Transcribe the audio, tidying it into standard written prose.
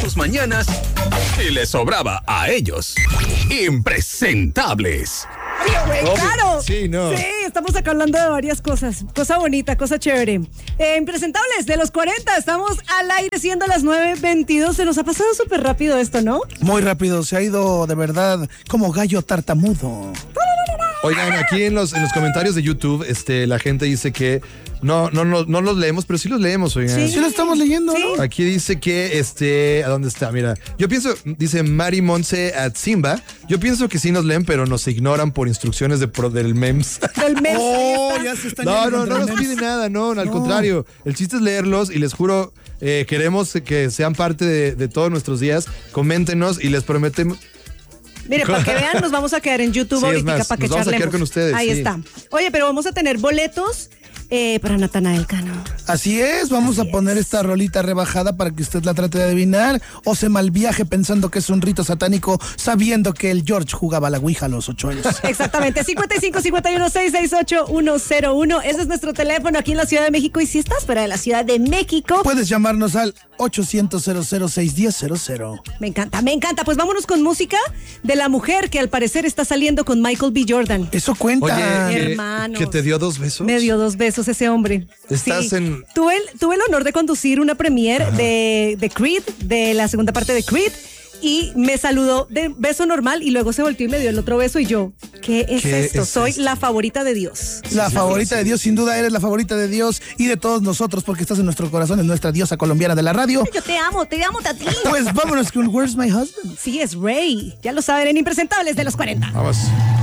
tus mañanas y les sobraba a ellos. Impresentables. Claro. Sí, no. Sí, estamos acá hablando de varias cosas. Cosa bonita, cosa chévere. Impresentables de los 40. Estamos al aire siendo las 9:22. Se nos ha pasado súper rápido esto, ¿no? Muy rápido, se ha ido de verdad como gallo tartamudo. Oigan, aquí en los comentarios de YouTube, la gente dice que no los leemos, pero sí los leemos, oigan. Sí lo estamos leyendo, Sí. ¿no? Aquí dice que, ¿a dónde está? Mira, yo pienso, dice Mari Monse Atzimba, yo pienso que sí nos leen, pero nos ignoran por instrucciones del MEMS. Del mes. Oh, ya se están No, yendo no contra nos memes. piden nada, no, al contrario. El chiste es leerlos y les juro, queremos que sean parte de todos nuestros días. Coméntenos y les prometemos. Mire, para que vean, nos vamos a quedar en YouTube Sí, es ahorita más, para que nos vamos a quedar charlemos. con ustedes, Ahí sí. está. Oye, pero vamos a tener boletos para Natanael Cano. Así es, vamos a poner esta rolita rebajada para que usted la trate de adivinar o se malviaje pensando que es un rito satánico sabiendo que el George jugaba a la Ouija a los 8 años. Exactamente, 55-51-668-101. Ese es nuestro teléfono aquí en la Ciudad de México. Y si estás fuera de la Ciudad de México, Puedes llamarnos al 800-00-610-00. me encanta, me encanta. Pues vámonos con música de la mujer que al parecer está saliendo con Michael B. Jordan. Eso cuenta. Oye, hermanos. que te dio 2 besos. Me dio 2 besos ese hombre. Estás en- Tuve el honor de conducir una premiere de Creed, de la segunda parte de Creed, y me saludó de beso normal y luego se volteó y me dio el otro beso y yo, ¿qué es esto? Soy la favorita de Dios. La favorita de Dios, sin duda eres la favorita de Dios y de todos nosotros porque estás en nuestro corazón, es nuestra diosa colombiana de la radio. Yo te amo a ti. Pues vámonos con Where's My Husband. Sí, es Ray. Ya lo saben en Impresentables de los 40. Vamos.